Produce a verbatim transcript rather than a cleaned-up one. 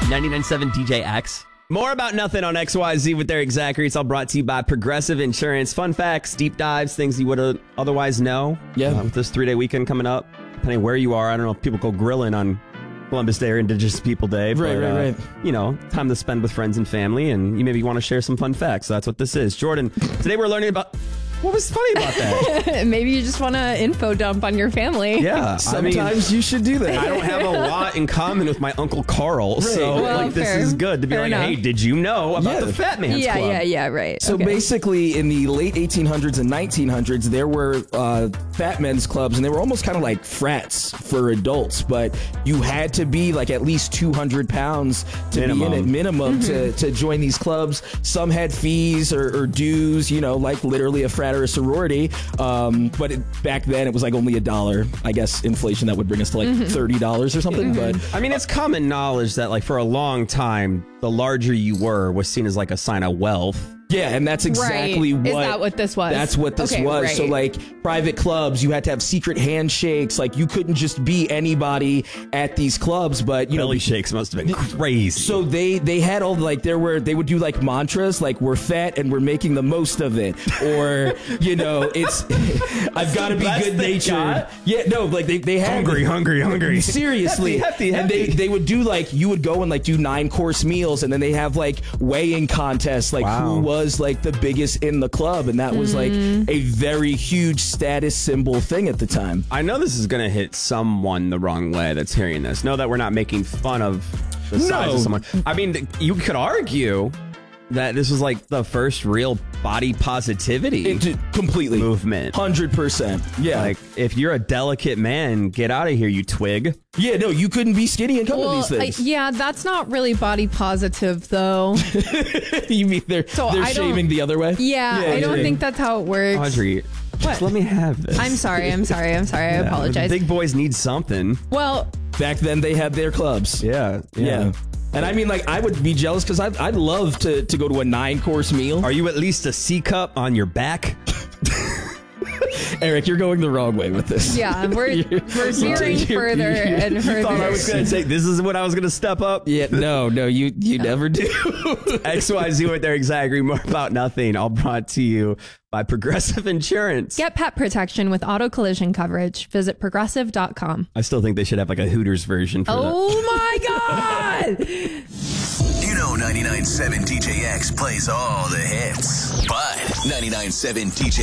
ninety-nine point seven D J X. More about nothing on X Y Z with Eric Zachary. It's all brought to you by Progressive Insurance. Fun facts, deep dives, things you would otherwise know. Yeah. Uh, with this three-day weekend coming up, depending where you are, I don't know if people go grilling on Columbus Day or Indigenous People Day. Right, but, right, uh, right. You know, time to spend with friends and family, and you maybe want to share some fun facts. So that's what this is. Jordan, today we're learning about... What was funny about that? Maybe you just want to info dump on your family. Yeah. Sometimes I mean, you should do that. I don't have a lot in common with my Uncle Carl, so Well, like this fair. is good to be Fair like, enough. hey, did you know about Yeah. the Fat Man's Yeah, Club? yeah, yeah, right. So Okay. basically, in the late eighteen hundreds and nineteen hundreds, there were uh, fat men's clubs, and they were almost kind of like frats for adults. But you had to be like at least two hundred pounds to Minimum. be in it, minimum Mm-hmm. to, to join these clubs. Some had fees or, or dues, you know, like literally a frat or a sorority. Um, but it, back then, it was like only a dollar. I guess inflation that would bring us to like Mm-hmm. thirty dollars or something. But I mean, it's common knowledge that like for a long time, the larger you were was seen as like a sign of wealth. yeah, and that's exactly Right. what. Is that what this was? That's what this Okay, was. right. So, like, private clubs, you had to have secret handshakes. Like, you couldn't just be anybody at these clubs, but, you Belly know. shakes must have been crazy. So they they had all like there were they would do like mantras like we're fat and we're making the most of it, or you know it's I've got to be best good they natured. got? Yeah, no, like they they had Hungry, hungry, hungry. Seriously, Hefty, hefty, and they hefty. they would do like you would go and like do nine course meals, and then they have like weighing contests, like Wow. who was like the biggest in the club, and that was like a very huge status symbol thing at the time. I know this is going to hit someone the wrong way that's hearing this. Know that we're not making fun of the size No. of someone. I mean, th- you could argue that this was like the first real body positivity It, completely movement. hundred percent. Yeah, Like, if you're a delicate man, get out of here, you twig. yeah. No, you couldn't be skinny and come Well, to I, these things. yeah, that's not really body positive, though. You mean they're So they're I don't- shaming the other way? Yeah, I don't yeah. think that's how it works. Audrey, just let me have this. I'm sorry, I'm sorry, I'm sorry. I Yeah, apologize. Big boys need something. well, Back then they had their clubs. Yeah, Yeah. And I mean, like, I would be jealous because I'd, I'd love to, to go to a nine course meal. Are you at least a C cup on your back? Eric, you're going the wrong way with this. yeah, we're You're- we're veering you- further you- and you further. Thought I was going to say this is when I was going to step up. Yeah, no, no, you you never do. X Y Z with Eric Zachary. More about nothing. All brought to you by Progressive Insurance. Get pet protection with auto collision coverage. Visit progressive dot com. I still think they should have like a Hooters version for that. Oh my god! You know ninety-nine point seven D J X plays all the hits, but ninety-nine point seven D J